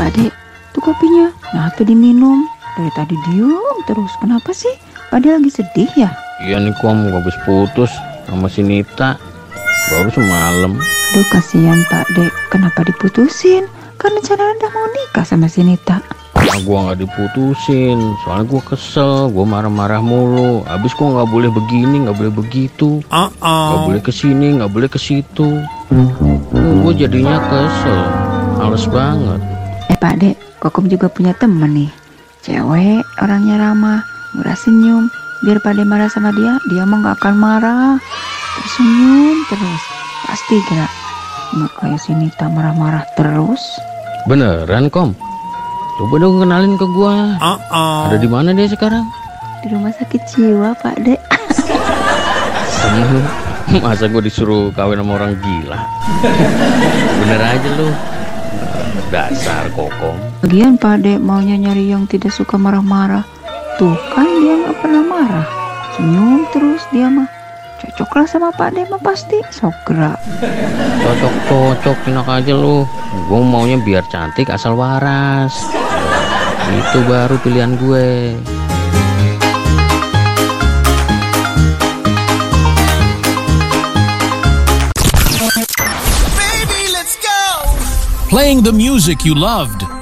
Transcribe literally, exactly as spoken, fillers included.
Pak Dek, tuh kopinya. Nah tuh diminum. Dari tadi diem terus. Kenapa sih? Pak Dek lagi sedih ya? Iya nih Kom, gue habis putus sama si Nita. Baru semalam. Aduh kasihan Pak Dek. Kenapa diputusin? Kan rencana udah mau nikah sama si Nita. Nah, gue gak diputusin. Soalnya gue kesel. Gue marah-marah mulu. Abis gue gak boleh begini, gak boleh begitu. Uh-oh. Gak boleh kesini, gak boleh kesitu. Gue jadinya kesel. Males banget. Eh Pak Dek, Kokom juga punya temen nih. Cewek, orangnya ramah, murah senyum. Biar Pak Dek marah sama dia, dia mah gak akan marah. Tersenyum terus. Pasti gerak. Nggak kayak si Nita marah-marah terus. Beneran Kom? Coba dong kenalin ke gue. Uh-oh. Ada di mana dia sekarang? Di rumah sakit jiwa Pak Dek. Seneng. Masa gue disuruh kawin sama orang gila? Bener aja lu. Dasar Kokom. Lagian Pak Dek maunya nyari yang tidak suka marah-marah. Tuh kan dia nggak pernah marah. Senyum terus dia mah. Cocok lah sama Pak Dek mah pasti. Sok gerak. Cocok-cocok, enak aja lu. Gue maunya biar cantik asal waras. Itu baru pilihan gue. Playing the music you loved.